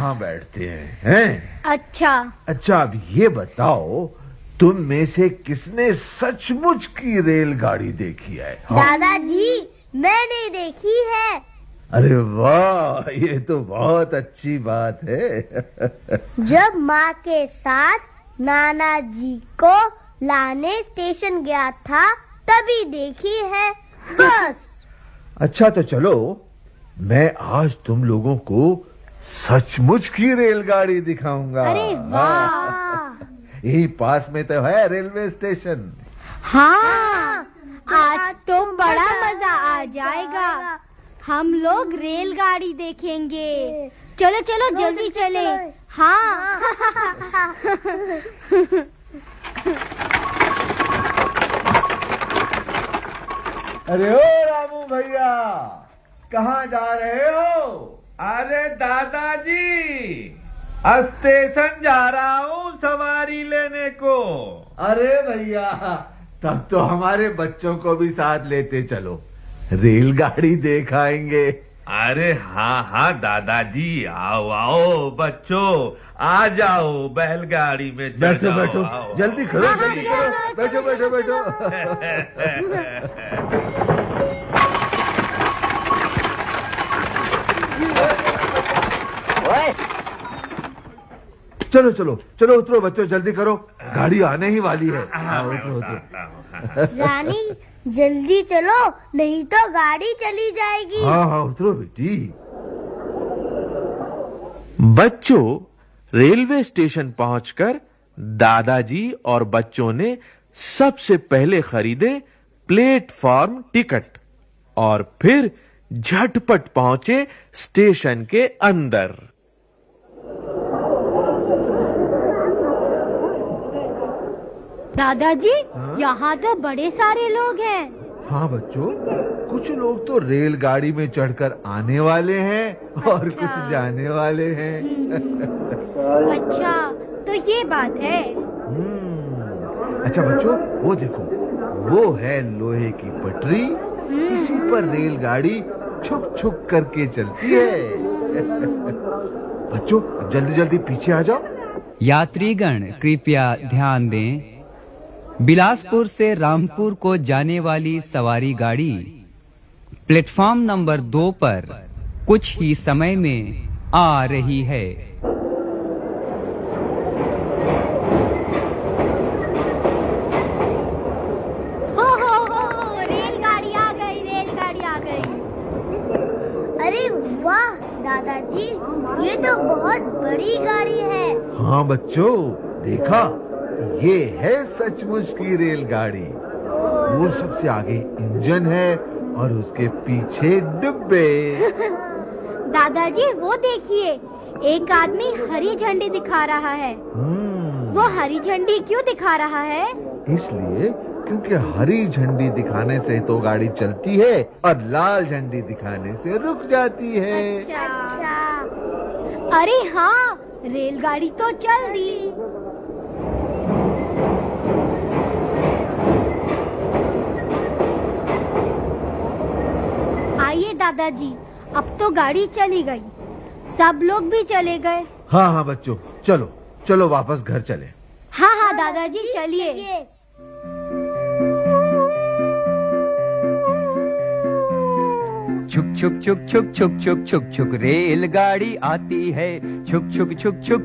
यहाँ बैठते हैं? अच्छा। अब ये बताओ, तुम में से किसने सचमुच की रेलगाड़ी देखी है? दादाजी, मैंने देखी है। अरे वाह, ये तो बहुत अच्छी बात है। जब माँ के साथ नाना जी को लाने स्टेशन गया था तभी देखी है, बस। अच्छा तो चलो, मैं आज तुम लोगों को सचमुच की रेलगाड़ी दिखाऊंगा। अरे वाह! यही पास में तो है रेलवे स्टेशन। हाँ, आज तो बड़ा मजा आ जाएगा। हम लोग रेलगाड़ी देखेंगे। चलो चलो जल्दी चले। हाँ। अरे ओ रामू भैया, कहाँ जा रहे हो? अरे दादाजी, स्टेशन जा रहा हूँ सवारी लेने को। अरे भैया, तब तो हमारे बच्चों को भी साथ लेते चलो, रेलगाड़ी देख आएंगे। अरे हाँ दादाजी, आओ आओ बच्चों, आ जाओ बैलगाड़ी में चढ़ बैठो जाओ, बैठो, आओ, जल्दी आओ। करो, जल्दी करो, बैठो बैठो बैठो। चलो चलो चलो, उतरो बच्चों, जल्दी करो, गाड़ी आने ही वाली है। उतरो उतरो। रानी, जल्दी चलो, नहीं तो गाड़ी चली जाएगी। हाँ उतरो बेटी। बच्चों, रेलवे स्टेशन पहुंचकर दादाजी और बच्चों ने सबसे पहले खरीदे प्लेटफॉर्म टिकट और फिर झटपट पहुंचे स्टेशन के अंदर। दादाजी, यहाँ तो बड़े सारे लोग हैं। हाँ बच्चों, कुछ लोग तो रेलगाड़ी में चढ़कर आने वाले हैं और कुछ जाने वाले हैं। अच्छा, तो ये बात है। अच्छा बच्चों, वो देखो, वो है लोहे की पटरी, इसी पर रेलगाड़ी छुक छुक करके चलती है। बच्चों, जल्दी जल्दी पीछे आ जाओ। यात्रीगण कृपया ध्यान दें, बिलासपुर से रामपुर को जाने वाली सवारी गाड़ी प्लेटफॉर्म नंबर 2 पर कुछ ही समय में आ रही है। हो, रेलगाड़ी आ गई, रेलगाड़ी आ गई। अरे वाह दादाजी, ये तो बहुत बड़ी गाड़ी है। हाँ बच्चों, देखा, ये है सचमुच की रेलगाड़ी। वो सबसे आगे इंजन है और उसके पीछे डिब्बे। दादाजी, वो देखिए, एक आदमी हरी झंडी दिखा रहा है। वो हरी झंडी क्यों दिखा रहा है? इसलिए क्योंकि हरी झंडी दिखाने से तो गाड़ी चलती है और लाल झंडी दिखाने से रुक जाती है। अच्छा। अरे हाँ, रेलगाड़ी तो चल दी। आइए दादाजी, अब तो गाड़ी चली गई, सब लोग भी चले गए। हाँ बच्चों, चलो चलो वापस घर चले। हाँ दादाजी, चलिए। छुक छुक छुक छुक छुक छुक छुक छुक रेलगाड़ी आती है, छुक छुक छुक छुक